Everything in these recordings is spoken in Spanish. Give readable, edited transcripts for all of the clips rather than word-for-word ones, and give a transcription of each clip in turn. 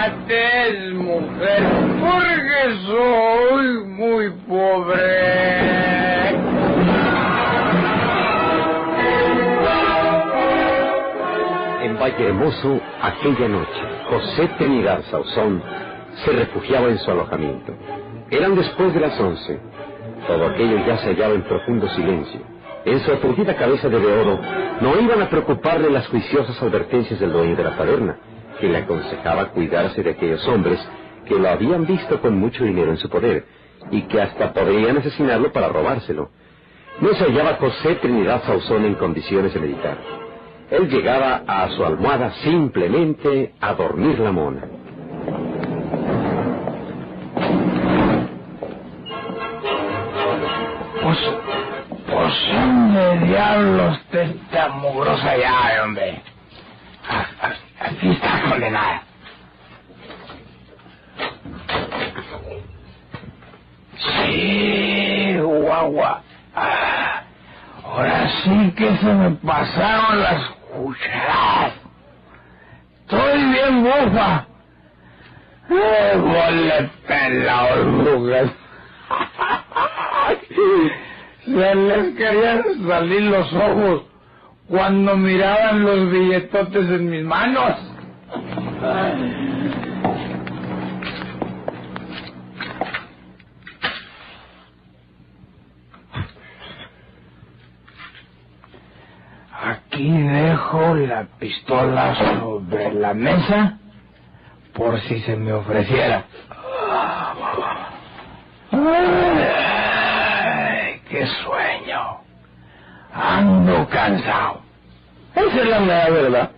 mates, mujer, porque soy muy pobre. En Vallehermoso, aquella noche, José Trinidad Sauzón se refugiaba en su alojamiento. Eran después de las 11. Todo aquello ya se hallaba en profundo silencio. En su aturdida cabeza de oro no iban a preocuparle las juiciosas advertencias del dueño de la taberna, que le aconsejaba cuidarse de aquellos hombres que lo habían visto con mucho dinero en su poder y que hasta podrían asesinarlo para robárselo. No se hallaba José Trinidad Sauzón en condiciones de meditar. Él llegaba a su almohada simplemente a dormir la mona. Pues ¿dónde diablos está esta mugrosa llave, hombre? Aquí está condenada. Sí, guagua. Ahora sí que se me pasaron las cucharadas. Estoy bien bufa. Gole pelado, brujas. Se les querían salir los ojos cuando miraban los billetotes en mis manos. Aquí dejo la pistola sobre la mesa por si se me ofreciera. ¡Ay, qué sueño! Ando cansado. Esa es la mera verdad.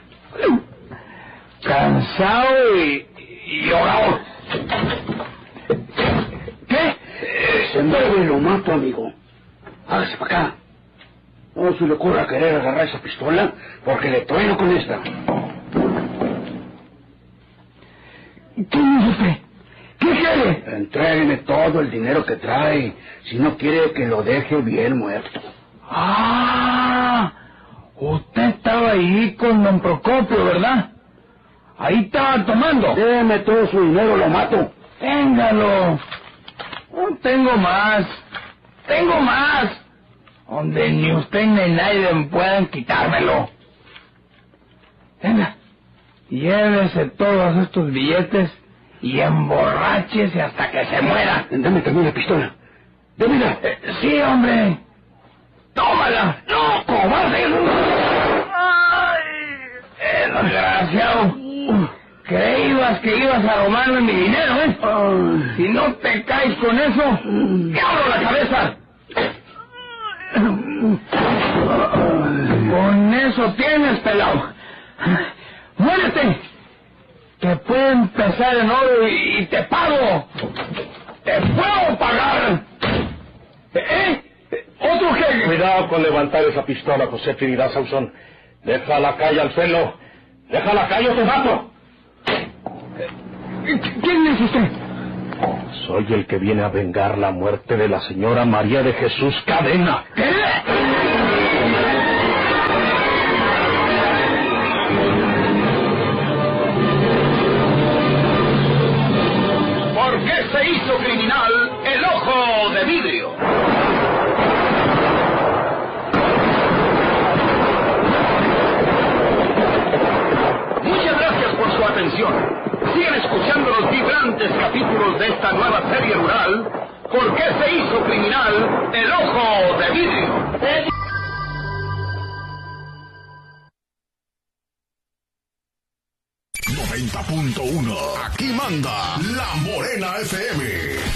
Cansado y llorado. ¿Qué? Se mueve y lo mato, amigo. Hágase para acá. No se le ocurra querer agarrar esa pistola, porque le trueno con esta. ¿Qué dice usted? ¿Qué quiere? Entrégueme todo el dinero que trae, si no quiere que lo deje bien muerto. Ah, usted estaba ahí con don Procopio, ¿verdad? Ahí estaba tomando. Déme todo su dinero, lo mato. Téngalo. No tengo más. Tengo más. Donde ni usted ni nadie puedan quitármelo. Venga, llévese todos estos billetes y emborráchese hasta que se muera. Dame también la pistola. Démela. Sí, hombre. ¡Tómala! ¡No, cobarde! ¡Ay! Desgraciado. Creías que ibas a robarme mi dinero, ¿eh? Ay. Si no te caes con eso, ¡te abro la cabeza! Con eso tienes, pelado. ¡Muérete! Que puedo empezar en oro y te pago. ¡Te puedo pagar! ¿Otro qué? Cuidado con levantar esa pistola, José Trinidad Sauzón. Deja la calle al suelo. Deja la calle o te mato. ¿Quién es usted? Soy el que viene a vengar la muerte de la señora María de Jesús Cadena. ¿Qué? ¿Por qué se hizo criminal el ojo de vidrio? Muchas gracias por su atención. Sigan escuchando los vibrantes capítulos de esta nueva serie rural. ¿Por qué se hizo criminal el ojo de vidrio? 90.1. Aquí manda La Morena FM.